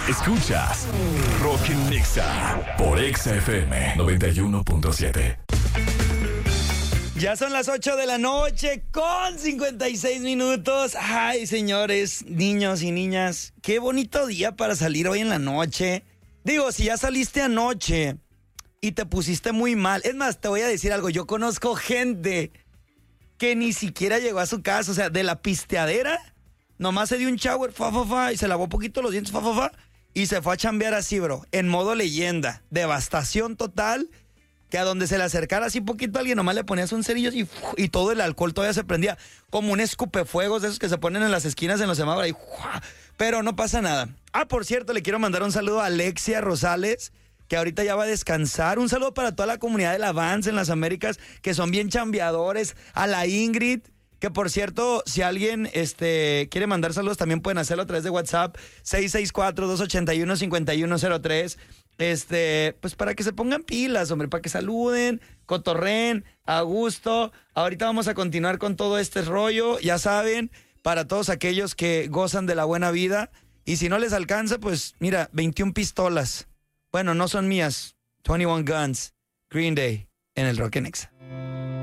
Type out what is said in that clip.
Escuchas Rock en Nexa por Exa FM 91.7. Ya son las 8 de la noche con 56 minutos. Ay, señores, niños y niñas, qué bonito día para salir hoy en la noche. Digo, si ya saliste anoche y te pusiste muy mal. Es más, te voy a decir algo. Yo conozco gente que ni siquiera llegó a su casa. O sea, de la pisteadera, nomás se dio un shower, y se lavó poquito los dientes, y se fue a chambear así, bro, en modo leyenda. Devastación total, que a donde se le acercara así poquito a alguien, nomás le ponías un cerillo y todo el alcohol todavía se prendía. Como un escupefuegos de esos que se ponen en las esquinas en los semáforos. Y, pero no pasa nada. Ah, por cierto, le quiero mandar un saludo a Alexia Rosales, que ahorita ya va a descansar. Un saludo para toda la comunidad del Avance en las Américas, que son bien chambeadores. A la Ingrid, que por cierto, si alguien quiere mandar saludos, también pueden hacerlo a través de WhatsApp, 664-281-5103. Pues para que se pongan pilas, hombre, para que saluden, cotorren, a gusto. Ahorita vamos a continuar con todo este rollo, ya saben, para todos aquellos que gozan de la buena vida. Y si no les alcanza, pues mira, 21 pistolas. Bueno, no son mías. 21 Guns, Green Day, en el Rock en Nexa.